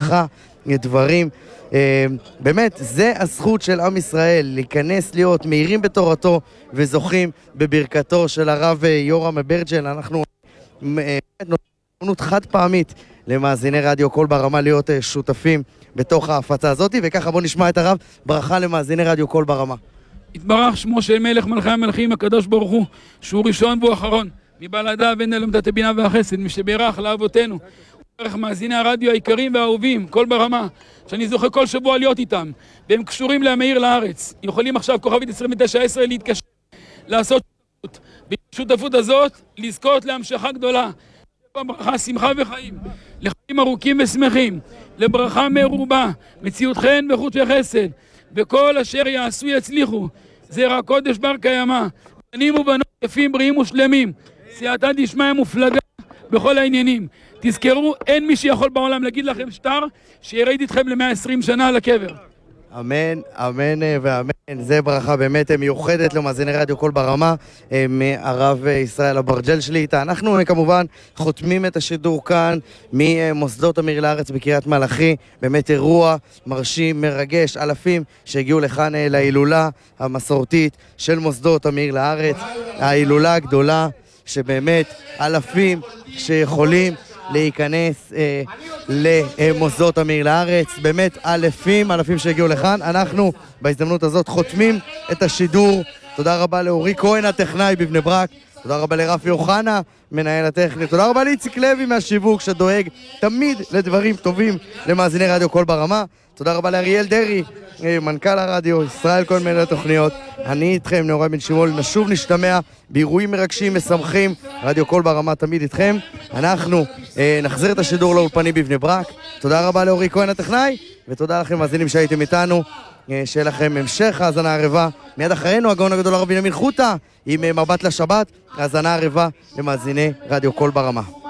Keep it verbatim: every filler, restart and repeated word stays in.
ברכה, דברים. באמת, זה הזכות של עם ישראל, להיכנס להיות מהירים בתורתו וזוכים בברכתו של הרב יורם אברג'ל. אנחנו נותנים חד פעמית למאזיני רדיו קול ברמה להיות שותפים בתוך ההפצה הזאת, וככה בוא נשמע את הרב. ברכה למאזיני רדיו קול ברמה. התברך שמו של מלך מלכי המלכים הקדוש ברוך הוא, שהוא ראשון והוא אחרון, מבלעדיו אין אלא הבינה והחסד, משברך לאבותינו. וברך מאזיני הרדיו היקרים והאהובים, קול ברמה, שאני זוכה כל שבוע להיות איתם, והם קשורים להמאיר לארץ. יכולים עכשיו כוכבית עשרים ותשע עשרה להתקשר, לעשות שותפות. בשותפות הזאת לזכות להמשכה גדולה. ברכה, שמחה וחיים, לחיים ארוכים ושמחים, לברכה מרובה, מציאות חן וחוט וחסד, וכל אשר יעשו יצליחו, זרע קודש בר קיימא, בנים ובנות יפים בריאים ושלמים, סייעתא דשמיא מופלגה בכל העניינים. תזכרו, אין מי שיכול בעולם להגיד לכם שטר שירד איתכם ל-מאה ועשרים שנה על הקבר. אמן, אמן ואמן. זה ברכה באמת מיוחדת למאזיני רדיו קול ברמה, מהרב ישראל אברג'ל שליט"א. אנחנו כמובן חותמים את השידור כאן ממוסדות אמיר לארץ בקריית מלאכי. באמת אירוע מרשים, מרגש, אלפים שהגיעו לכאן להילולה המסורתית של מוסדות אמיר לארץ. ההילולה הגדולה שבאמת אלפים שיכולים להיכנס אה, למוסדות אמיר לארץ. באמת אלפים, אלפים שהגיעו לכאן. אנחנו בהזדמנות הזאת חותמים את השידור. תודה רבה לאורי כהן הטכנאי בבני ברק, תודה רבה לרפי אוחנה מנהל הטכני, תודה רבה לאיציק לוי מהשיווק שדואג תמיד לדברים טובים למאזיני רדיו קול ברמה, תודה רבה לאריאל דרי מנכ"ל הרדיו, ישראל כהן מנהל התוכניות. אני איתכם נאורי בן שמעון, נשוב נשתמע באירועים מרגשים משמחים. רדיו קול ברמה תמיד איתכם. אנחנו אה, נחזיר את השידור לאולפנים בבני ברק. תודה רבה לאורי כהן הטכנאי, ותודה לכם מאזינים שהייתם איתנו. אה, שיהיה לכם המשך האזנה ערבה. מיד אחרינו הגאון הגדול הרב בנימין חוטה עם מבט לשבת, האזנה ערבה למאזיני רדיו קול ברמה.